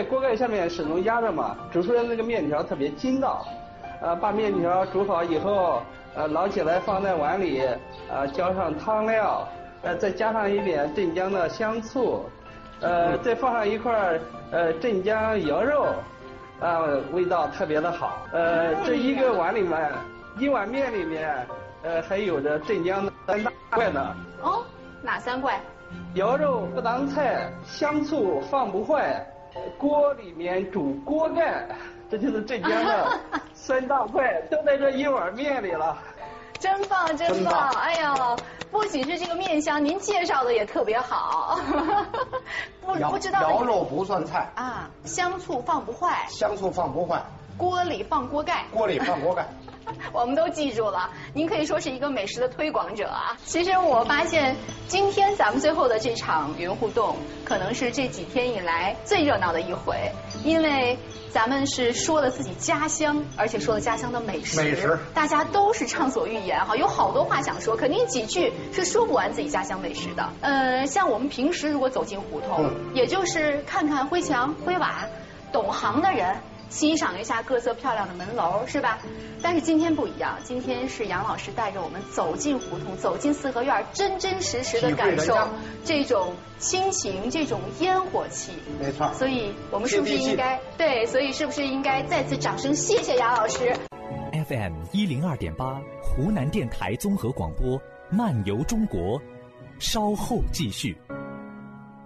在锅盖下面始终压着嘛，煮出来那个面条特别筋道。把面条煮好以后，捞起来放在碗里，浇上汤料，再加上一点镇江的香醋，再放上一块镇江羊肉，味道特别的好。这一个碗里面，一碗面里面，还有着镇江的3大怪呢。 哦，哪3怪？ 羊肉不当菜，香醋放不坏，锅里面煮锅盖，这就是镇江的3大怪，都在这一碗面里了。 真棒，真棒！哎呦，不仅是这个面香，您介绍的也特别好。不知道羊肉不算菜啊，香醋放不坏， 香醋放不坏， 锅里放锅盖， 锅里放锅盖。 我们都记住了，您可以说是一个美食的推广者啊。其实我发现，今天咱们最后的这场语文互动，可能是这几天以来最热闹的一回，因为咱们是说了自己家乡，而且说了家乡的美食，大家都是畅所欲言哈，有好多话想说，肯定几句是说不完自己家乡美食的。像我们平时如果走进胡同，也就是看看灰墙灰瓦，懂行的人欣赏一下各色漂亮的门楼，是吧？但是今天不一样，今天是杨老师带着我们走进胡同，走进四合院，真真实实的感受这种亲情，这种烟火气。 没错。 所以我们是不是应该对？所以是不是应该再次掌声谢谢杨老师 ？FM 102.8，湖南电台综合广播，漫游中国，稍后继续。